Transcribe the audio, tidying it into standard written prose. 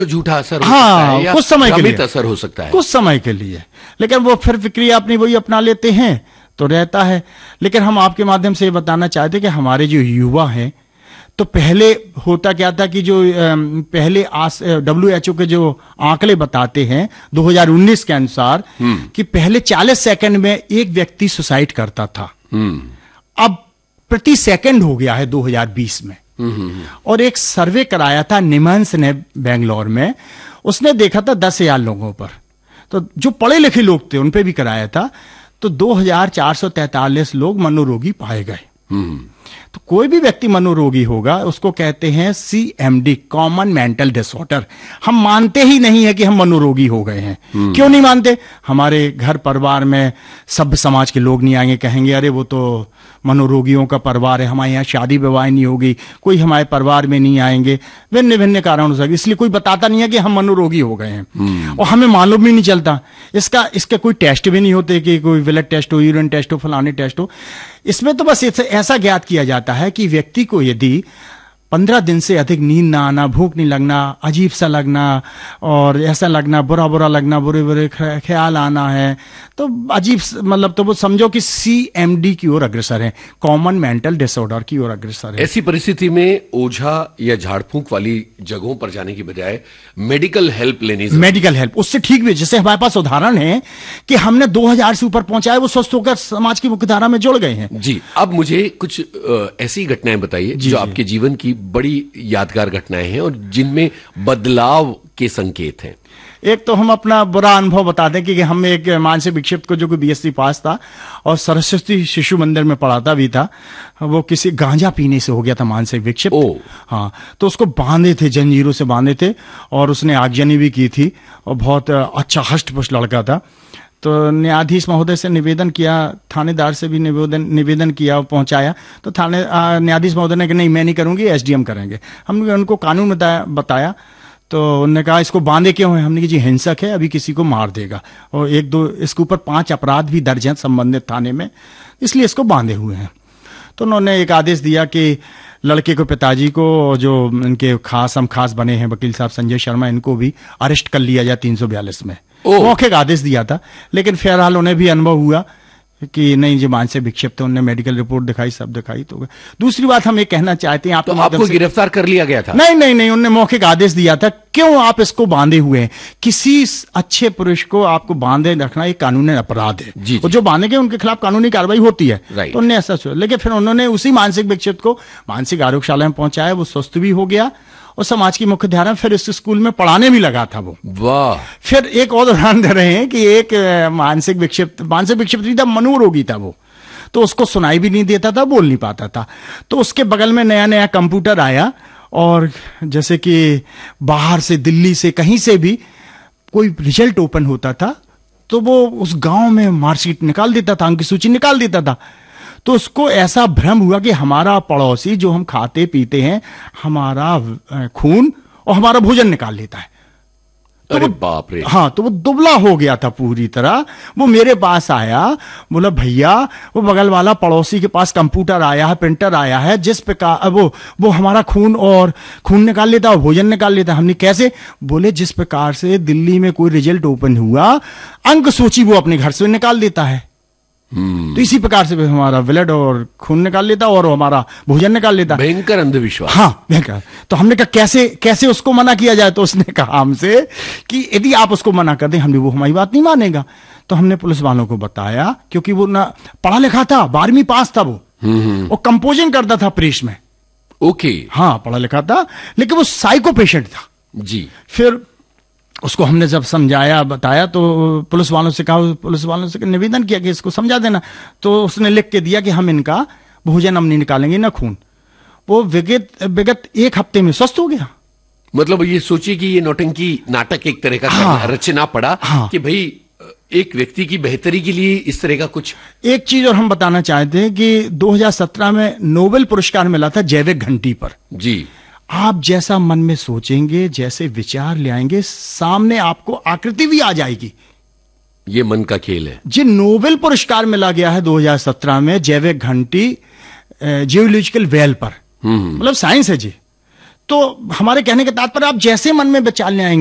झूठा असर हो सकता है या कुछ समय के लिए असर हो सकता है, कुछ समय के लिए, लेकिन वो फिर प्रक्रिया अपनी वही अपना लेते हैं तो रहता है। लेकिन हम आपके माध्यम से ये बताना चाहते कि हमारे जो युवा हैं, तो पहले होता क्या था कि जो पहले WHO के जो आंकड़े बताते हैं 2019 के अनुसार कि पहले 40 सेकंड में एक व्यक्ति सुसाइड करता था, अब प्रति सेकंड हो गया है 2020 में। और एक सर्वे कराया था निमंस ने बेंगलोर में, उसने देखा था 10,000 लोगों पर, तो जो पढ़े लिखे लोग थे उन पे भी कराया था, तो 2,443 लोग मनोरोगी पाए गए। तो कोई भी व्यक्ति मनोरोगी होगा उसको कहते हैं CMD, कॉमन मेंटल डिसऑर्डर। हम मानते ही नहीं है कि हम मनोरोगी हो गए हैं। क्यों नहीं मानते? हमारे घर परिवार में सभ्य समाज के लोग नहीं आएंगे, कहेंगे अरे वो तो मनोरोगियों का परिवार है, हमारे यहाँ शादी विवाह नहीं होगी, कोई हमारे परिवार में नहीं आएंगे, भिन्न भिन्न कारण हो सकते, इसलिए कोई बताता नहीं है कि हम मनोरोगी हो गए हैं। और हमें मालूम भी नहीं चलता, इसका कोई टेस्ट भी नहीं होते कि कोई ब्लड टेस्ट हो, यूरिन टेस्ट हो, फलाने टेस्ट हो। इसमें तो बस ऐसा ज्ञात किया जाता है कि व्यक्ति को यदि 15 दिन से अधिक नींद ना आना, भूख नहीं लगना, अजीब सा लगना और ऐसा लगना, बुरा बुरा लगना, बुरे बुरे ख्याल आना है, तो अजीब मतलब तो वो समझो कि CMD की ओर अग्रसर है, कॉमन मेंटल डिसऑर्डर की ओर अग्रसर है। ऐसी परिस्थिति में ओझा या झाड़ फूंक वाली जगहों पर जाने की बजाय मेडिकल हेल्प लेनी चाहिए। मेडिकल हेल्प उससे ठीक भी, जैसे हमारे पास उदाहरण है कि हमने 2000 से ऊपर पहुंचाए, वो स्वस्थ होकर समाज की मुख्यधारा में जुड़ गए हैं। जी, अब मुझे कुछ ऐसी घटनाएं बताइए जो आपके जीवन की बड़ी यादगार घटनाएं हैं और जिनमें बदलाव के संकेत हैं। एक तो हम अपना बुरा अनुभव बता दें कि हम एक मानसिक विक्षिप्त को जो कि BSc पास था और सरस्वती शिशु मंदिर में पढ़ाता भी था, वो किसी गांजा पीने से हो गया था मानसिक विक्षिप्त। हाँ, तो उसको बांधे थे, जंजीरों से बांधे थे और उसने आगजनी भी की थी और बहुत अच्छा हष्ट-पुष्ट लड़का था। तो न्यायाधीश महोदय से निवेदन किया, थानेदार से भी निवेदन किया और पहुंचाया, तो न्यायाधीश महोदय ने कहा नहीं मैं नहीं करूंगी, SDM करेंगे। हमने उनको कानून बताया तो उन्होंने कहा इसको बांधे क्यों है? हमने कहा जी हिंसक है, अभी किसी को मार देगा और इसके ऊपर 5 अपराध भी दर्ज हैं संबंधित थाने में, इसलिए इसको बांधे हुए हैं। तो उन्होंने एक आदेश दिया कि लड़के को, पिताजी को, जो इनके खास बने हैं वकील साहब संजय शर्मा, इनको भी अरेस्ट कर लिया जाए 342 में। मौखिक आदेश दिया था, लेकिन फिलहाल उन्हें भी अनुभव हुआ कि नहीं जी मानसिक विक्षिप्त, उन्होंने मेडिकल रिपोर्ट दिखाई, सब दिखाई। तो दूसरी बात हम ये कहना चाहते हैं, आपको गिरफ्तार कर लिया गया था? नहीं, उन्होंने मौखिक आदेश दिया था, क्यों आप इसको बांधे हुए हैं? किसी अच्छे पुरुष को आपको बांधे रखना एक कानूनी अपराध है, और जो बांधे गए उनके खिलाफ कानूनी कार्रवाई होती है। तो उन्होंने ऐसा सोचा, लेकिन फिर उन्होंने उसी मानसिक विक्षिप्त को मानसिक आरोग्यशाला में पहुंचाया, वो स्वस्थ भी हो गया और समाज की मुख्य धारा, फिर इस स्कूल में पढ़ाने भी लगा था वो। वाह। फिर एक और उदाहरण दे रहे हैं कि एक मानसिक विक्षिप्त नहीं था, मनोरोगी था वो, तो उसको सुनाई भी नहीं देता था, बोल नहीं पाता था। तो उसके बगल में नया कंप्यूटर आया और जैसे कि बाहर से, दिल्ली से, कहीं से भी कोई रिजल्ट ओपन होता था तो वो उस गांव में मार्कशीट निकाल देता था, अंक की सूची निकाल देता था। तो उसको ऐसा भ्रम हुआ कि हमारा पड़ोसी जो हम खाते पीते हैं, हमारा खून और हमारा भोजन निकाल लेता है। तो अरे बाप रे। हाँ, तो वो दुबला हो गया था पूरी तरह। वो मेरे पास आया, बोला भैया वो बगल वाला पड़ोसी के पास कंप्यूटर आया है, प्रिंटर आया है, जिस प्रकार वो हमारा खून निकाल लेता है और भोजन निकाल लेता है। हमने कैसे? बोले जिस प्रकार से दिल्ली में कोई रिजल्ट ओपन हुआ, अंक सूची वो अपने घर से निकाल देता है, तो इसी प्रकार से हमारा ब्लड और खून निकाल लेता और हमारा भोजन निकाल लेता। भयंकर अंधविश्वास। हाँ, भयंकर। तो हमने कहा कैसे उसको मना किया जाए? तो उसने कहा हमसे कि यदि आप उसको मना कर दें, वो हमारी बात नहीं मानेगा। तो हमने पुलिस वालों को बताया, क्योंकि वो ना पढ़ा लिखा था, 12वीं पास था वो, और कंपोजिंग करता था प्रेस में। ओके। हाँ, पढ़ा लिखा था, लेकिन वो साइको पेशेंट था जी। फिर उसको हमने जब समझाया, बताया, तो पुलिस वालों से निवेदन किया कि इसको समझा देना। तो उसने लिख के दिया कि हम इनका भोजन हम नहीं निकालेंगे, ना खून। वो विगत 1 हफ्ते में स्वस्थ हो गया। मतलब ये सोचिए कि ये नौटंकी नाटक एक तरह का रचना पड़ा कि भाई एक व्यक्ति की बेहतरी के लिए इस तरह का कुछ। एक चीज और हम बताना चाहते हैं कि 2017 में नोबेल पुरस्कार मिला था जैविक घंटी पर। जी। आप जैसा मन में सोचेंगे, जैसे विचार ले आएंगे, सामने आपको आकृति भी आ जाएगी। ये मन का खेल है जी। नोबेल पुरस्कार मिला गया है 2017 में जैविक घंटी जियोलॉजिकल वेल पर, मतलब साइंस है जी। तो हमारे कहने का तात्पर्य आप जैसे मन में विचार ले आएंगे